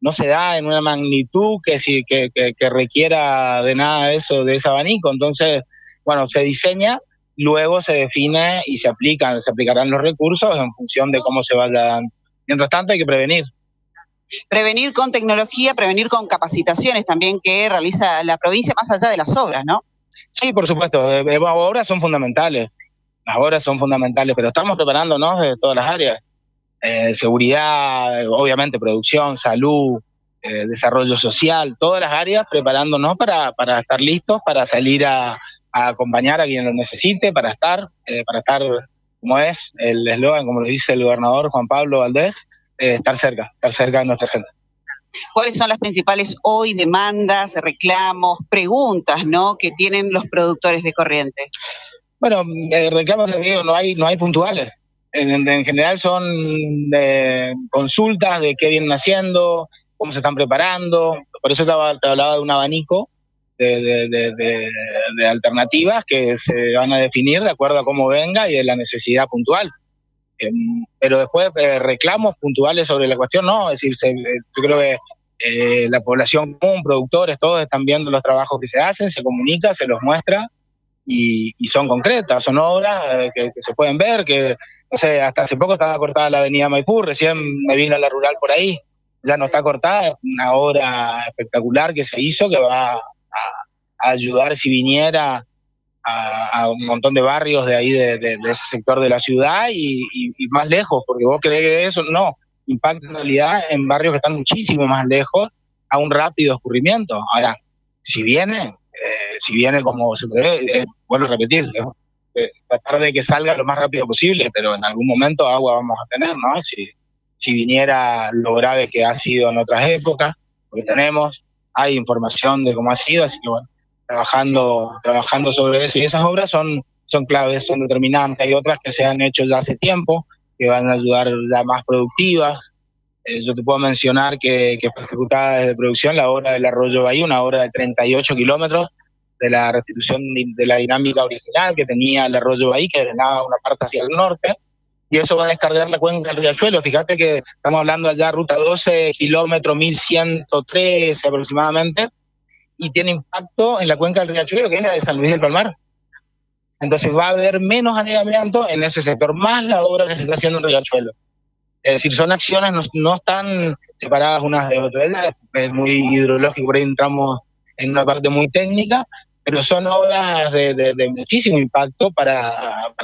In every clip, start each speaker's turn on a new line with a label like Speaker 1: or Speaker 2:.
Speaker 1: no se da en una magnitud que requiera de nada de eso, de ese abanico. Entonces, bueno, se diseña, luego se define y se aplicarán los recursos en función de cómo se vaya dando. Mientras tanto, hay que prevenir.
Speaker 2: Prevenir con tecnología, prevenir con capacitaciones también que realiza la provincia, más allá de las obras, ¿no?
Speaker 1: Sí, por supuesto. Obras son fundamentales. Las obras son fundamentales, pero estamos preparándonos de todas las áreas. Seguridad, obviamente producción, salud, desarrollo social, todas las áreas preparándonos para estar listos, para salir a acompañar a quien lo necesite, para estar, como es el eslogan, como lo dice el gobernador Juan Pablo Valdés, estar cerca de nuestra gente.
Speaker 2: ¿Cuáles son las principales hoy demandas, reclamos, preguntas, ¿no?, que tienen los productores de Corrientes?
Speaker 1: Bueno, reclamos, digo, no hay puntuales. En general son consultas de qué vienen haciendo, cómo se están preparando. Por eso te hablaba de un abanico de alternativas que se van a definir de acuerdo a cómo venga y de la necesidad puntual. Pero después reclamos puntuales sobre la cuestión, no. Es decir, yo creo que la población común, productores, todos están viendo los trabajos que se hacen, se comunica, se los muestra y son concretas, son obras que se pueden ver, que no sé, hasta hace poco estaba cortada la avenida Maipú, recién me vino a la rural por ahí, ya no está cortada, es una obra espectacular que se hizo, que va a ayudar si viniera a un montón de barrios de ahí, de ese sector de la ciudad y más lejos, porque vos creés que eso no, impacta en realidad en barrios que están muchísimo más lejos a un rápido escurrimiento. Ahora, si viene como se prevé, vuelvo a repetir, tratar de que salga lo más rápido posible, pero en algún momento agua vamos a tener, ¿no? Si viniera lo grave que ha sido en otras épocas, porque hay información de cómo ha sido, así que bueno, trabajando sobre eso. Y esas obras son claves, son determinantes. Hay otras que se han hecho ya hace tiempo, que van a ayudar ya más productivas. Yo te puedo mencionar que fue ejecutada desde producción la obra del Arroyo Bahía, una obra de 38 kilómetros de la restitución de la dinámica original que tenía el Arroyo Bahía, que drenaba una parte hacia el norte, y eso va a descargar la cuenca del Riachuelo. Fíjate que estamos hablando allá ruta 12, kilómetro 1113 aproximadamente, y tiene impacto en la cuenca del Riachuelo, que es la de San Luis del Palmar. Entonces va a haber menos anegamiento en ese sector, más la obra que se está haciendo en Riachuelo. Es decir, son acciones, no están separadas unas de otras. Es muy hidrológico, por ahí entramos en una parte muy técnica, pero son obras de muchísimo impacto para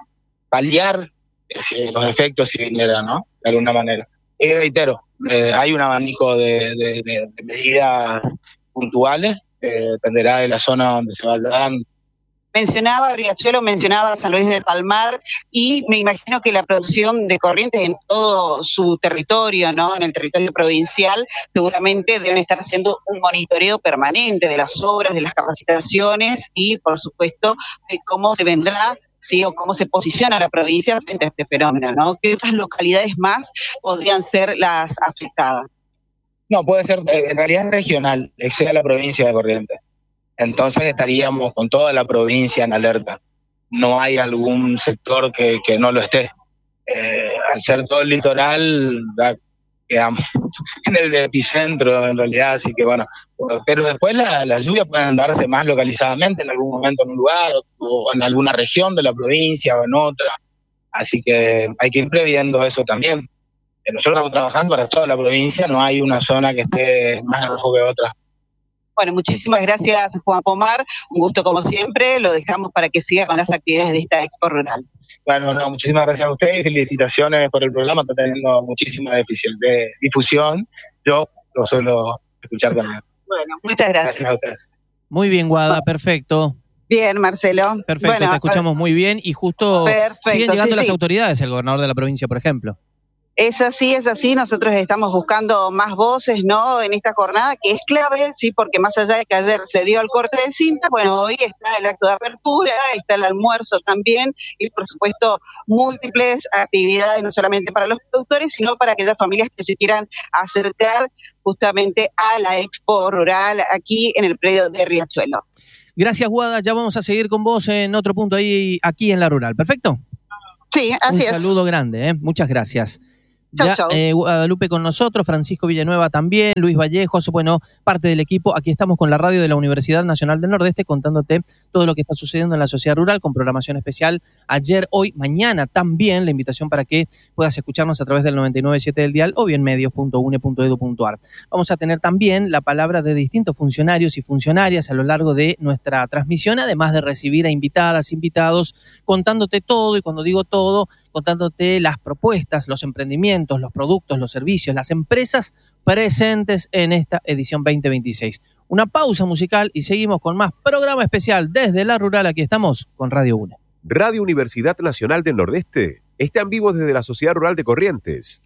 Speaker 1: paliar los efectos si viniera, ¿no? De alguna manera. Y reitero, hay un abanico de medidas puntuales, dependerá de la zona donde se vaya dando.
Speaker 2: Mencionaba Riachuelo, mencionaba San Luis del Palmar, y me imagino que la producción de Corrientes en todo su territorio, ¿no?, en el territorio provincial, seguramente deben estar haciendo un monitoreo permanente de las obras, de las capacitaciones y, por supuesto, de cómo se vendrá, sí, o cómo se posiciona la provincia frente a este fenómeno, ¿no? ¿Qué otras localidades más podrían ser las afectadas?
Speaker 1: No, puede ser, en realidad es regional, excede a la provincia de Corrientes. Entonces estaríamos con toda la provincia en alerta. No hay algún sector que no lo esté. Al ser todo el litoral, quedamos en el epicentro en realidad, así que bueno. Pero después las lluvias pueden darse más localizadamente en algún momento en un lugar o en alguna región de la provincia o en otra. Así que hay que ir previendo eso también. Nosotros estamos trabajando para toda la provincia, no hay una zona que esté más rojo que otra.
Speaker 2: Bueno, muchísimas gracias, Juan Pomar. Un gusto como siempre. Lo dejamos para que siga con las actividades de esta Expo Rural.
Speaker 1: Bueno, muchísimas gracias a ustedes. Felicitaciones por el programa. Está teniendo muchísima difusión. Yo lo suelo escuchar también.
Speaker 2: Bueno, muchas gracias.
Speaker 1: Gracias a ustedes.
Speaker 3: Muy bien, Guada, perfecto.
Speaker 2: Bien, Marcelo.
Speaker 3: Perfecto,
Speaker 2: bueno,
Speaker 3: te escuchamos muy bien y justo siguen llegando las autoridades, el gobernador de la provincia, por ejemplo.
Speaker 2: Es así. Nosotros estamos buscando más voces, ¿no?, en esta jornada, que es clave, sí, porque más allá de que ayer se dio el corte de cinta, bueno, hoy está el acto de apertura, está el almuerzo también, y por supuesto múltiples actividades, no solamente para los productores, sino para aquellas familias que se quieran acercar justamente a la Expo Rural aquí en el predio de Riachuelo.
Speaker 3: Gracias, Guada. Ya vamos a seguir con vos en otro punto aquí en la Rural. ¿Perfecto?
Speaker 2: Sí, así es.
Speaker 3: Un saludo grande, ¿eh? Muchas gracias.
Speaker 2: Chau.
Speaker 3: Guadalupe con nosotros, Francisco Villanueva también, Luis Vallejos, bueno, parte del equipo. Aquí estamos con la radio de la Universidad Nacional del Nordeste contándote todo lo que está sucediendo en la sociedad rural con programación especial ayer, hoy, mañana también. La invitación para que puedas escucharnos a través del 99.7 del dial o bien medios.une.edu.ar. Vamos a tener también la palabra de distintos funcionarios y funcionarias a lo largo de nuestra transmisión, además de recibir a invitadas, invitados, contándote todo, y cuando digo todo, contándote las propuestas, los emprendimientos, los productos, los servicios, las empresas presentes en esta edición 2026. Una pausa musical y seguimos con más programa especial desde la rural. Aquí estamos con Radio UNE.
Speaker 4: Radio Universidad Nacional del Nordeste está en vivo desde la Sociedad Rural de Corrientes.